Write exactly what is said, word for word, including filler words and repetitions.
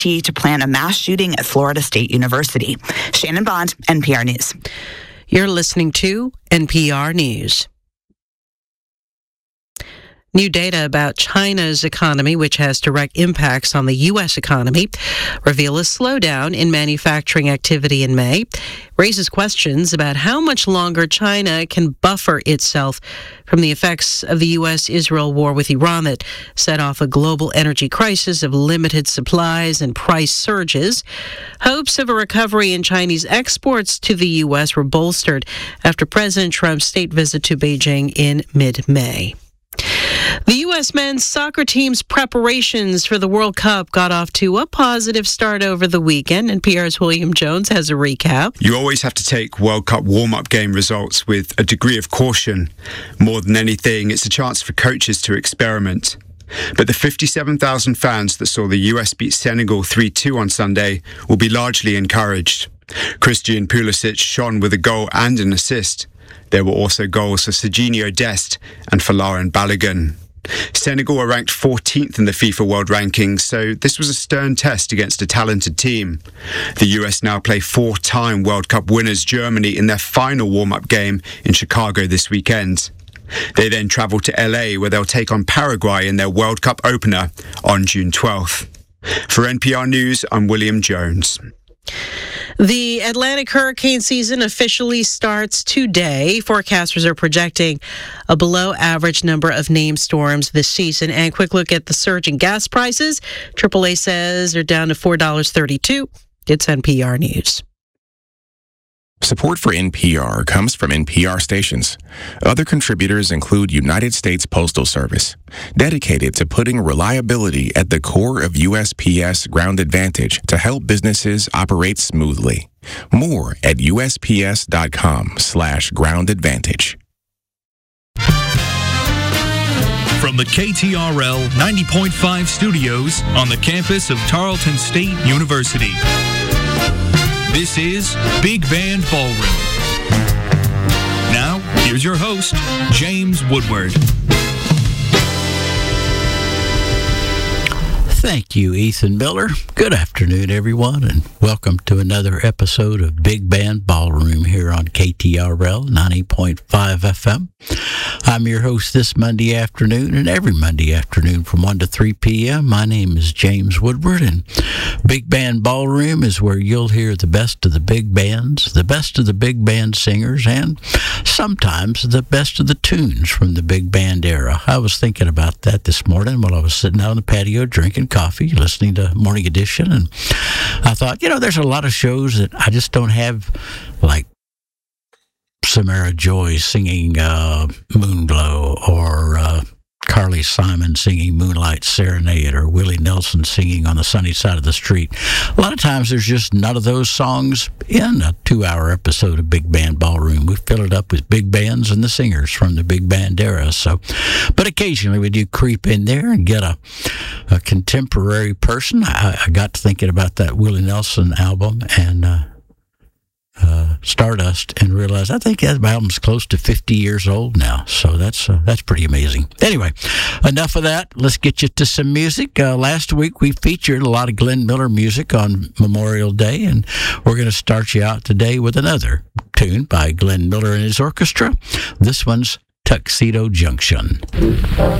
to plan a mass shooting at Florida State University. Shannon Bond, N P R News. You're listening to N P R News. New data about China's economy, which has direct impacts on the U S economy, reveal a slowdown in manufacturing activity in May, raises questions about how much longer China can buffer itself from the effects of the U S-Israel war with Iran that set off a global energy crisis of limited supplies and price surges. Hopes of a recovery in Chinese exports to the U S were bolstered after President Trump's state visit to Beijing in mid-May. The U S men's soccer team's preparations for the World Cup got off to a positive start over the weekend, and P R's William Jones has a recap. You always have to take World Cup warm-up game results with a degree of caution. More than anything, it's a chance for coaches to experiment. But the fifty-seven thousand fans that saw the U S beat Senegal three two on Sunday will be largely encouraged. Christian Pulisic shone with a goal and an assist. There were also goals for Serginho Dest and for Laurent Balogun. Senegal are ranked fourteenth in the FIFA World Rankings, so this was a stern test against a talented team. The U S now play four-time World Cup winners Germany in their final warm-up game in Chicago this weekend. They then travel to L A, where they'll take on Paraguay in their World Cup opener on June twelfth. For N P R News, I'm William Jones. The Atlantic hurricane season officially starts today. Forecasters are projecting a below-average number of named storms this season. And quick look at the surge in gas prices. triple A says they're down to four dollars and thirty-two cents. It's N P R News. Support for N P R comes from N P R stations. Other contributors include United States Postal Service, dedicated to putting reliability at the core of U S P S Ground Advantage to help businesses operate smoothly. More at U S P S dot com slash ground advantage. From the K T R L ninety point five studios on the campus of Tarleton State University. This is Big Band Ballroom. Now, here's your host, James Woodward. Thank you, Ethan Miller. Good afternoon, everyone, and welcome to another episode of Big Band Ballroom here on K T R L ninety point five F M. I'm your host this Monday afternoon and every Monday afternoon from one to three p.m. My name is James Woodward, and Big Band Ballroom is where you'll hear the best of the big bands, the best of the big band singers, and sometimes the best of the tunes from the big band era. I was thinking about that this morning while I was sitting out on the patio drinking coffee, listening to Morning Edition, and I thought, you know, there's a lot of shows that I just don't have, like Samara Joy singing uh, Moonglow, or uh, Carly Simon singing Moonlight Serenade, or Willie Nelson singing On the Sunny Side of the Street. A lot of times there's just none of those songs in a two-hour episode of Big Band Ballroom. We fill it up with big bands and the singers from the big band era. So, but occasionally we do creep in there and get a, a contemporary person. I, I got to thinking about that Willie Nelson album and uh, Uh, Stardust, and realized I think that album's close to fifty years old now, so that's uh, that's pretty amazing. Anyway, enough of that. Let's get you to some music. Uh, last week we featured a lot of Glenn Miller music on Memorial Day, and we're going to start you out today with another tune by Glenn Miller and his orchestra. This one's Tuxedo Junction.